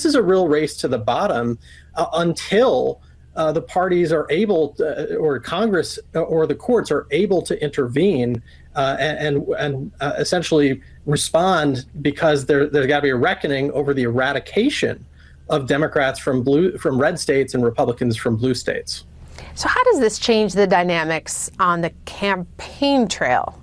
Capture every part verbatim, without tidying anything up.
this is a real race to the bottom uh, until uh, the parties are able to, or Congress or the courts are able to intervene uh, and and, and uh, essentially respond, because there, there's got to be a reckoning over the eradication of Democrats from blue from red states and Republicans from blue states. So how does this change the dynamics on the campaign trail?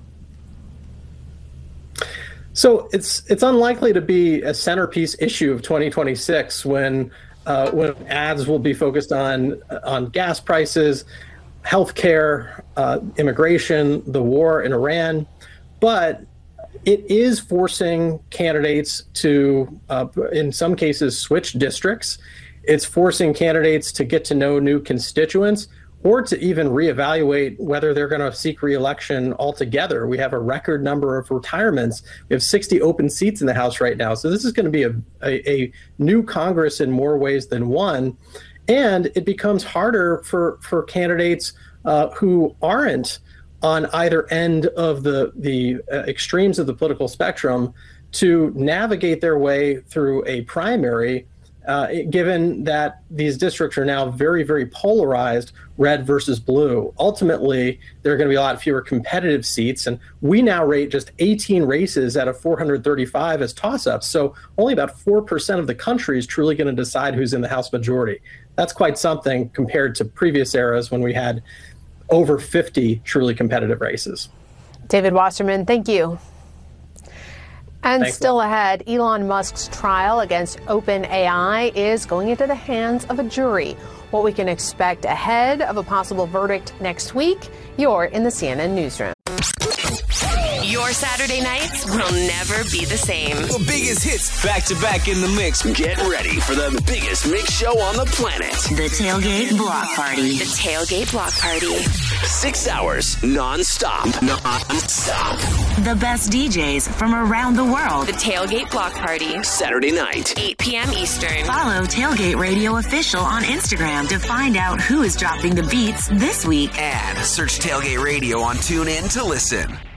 So it's it's unlikely to be a centerpiece issue of twenty twenty-six when uh, when ads will be focused on on gas prices, healthcare, uh, immigration, the war in Iran, but it is forcing candidates to, uh, in some cases, switch districts. It's forcing candidates to get to know new constituents, or to even reevaluate whether they're going to seek re-election altogether. We have a record number of retirements. We have sixty open seats in the House right now. So this is going to be a, a, a new Congress in more ways than one. And it becomes harder for, for candidates uh, who aren't on either end of the, the uh, extremes of the political spectrum to navigate their way through a primary, uh, given that these districts are now very, very polarized, red versus blue. Ultimately, there are going to be a lot fewer competitive seats, and we now rate just eighteen races out of four hundred thirty-five as toss-ups. So only about four percent of the country is truly going to decide who's in the House majority. That's quite something compared to previous eras when we had over fifty truly competitive races. David Wasserman, thank you. And Thanks, still ahead, Elon Musk's trial against OpenAI is going into the hands of a jury. What we can expect ahead of a possible verdict next week, you're in the C N N Newsroom. Your Saturday nights will never be the same. The biggest hits back to back in the mix. Get ready for the biggest mix show on the planet. The Tailgate Block Party. The Tailgate Block Party. Six hours non-stop. Non-stop. The best D Js from around the world. The Tailgate Block Party. Saturday night. eight p.m. Eastern. Follow Tailgate Radio Official on Instagram to find out who is dropping the beats this week. And search Tailgate Radio on TuneIn to listen.